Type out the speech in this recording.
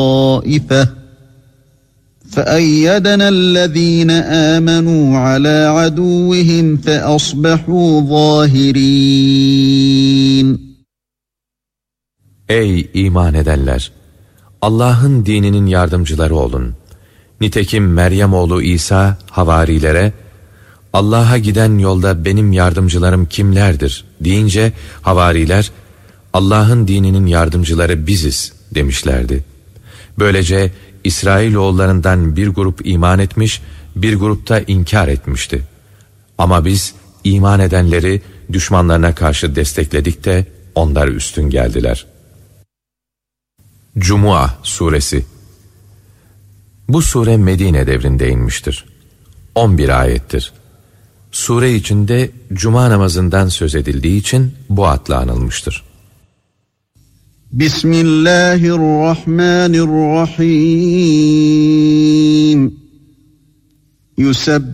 طائفة فأيدنا الذين آمنوا على عدوهم فأصبحوا ظاهرين. Ey iman edenler! Allah'ın dininin yardımcıları olun. Nitekim Meryem oğlu İsa havarilere, Allah'a giden yolda benim yardımcılarım kimlerdir deyince havariler, Allah'ın dininin yardımcıları biziz demişlerdi. Böylece İsrailoğullarından bir grup iman etmiş, bir grup da inkar etmişti. Ama biz iman edenleri düşmanlarına karşı destekledik de onlar üstün geldiler. Cuma Suresi. Bu sure Medine devrinde inmiştir. 11 ayettir. Sure içinde cuma namazından söz edildiği için bu adla anılmıştır. Bismillahirrahmanirrahim.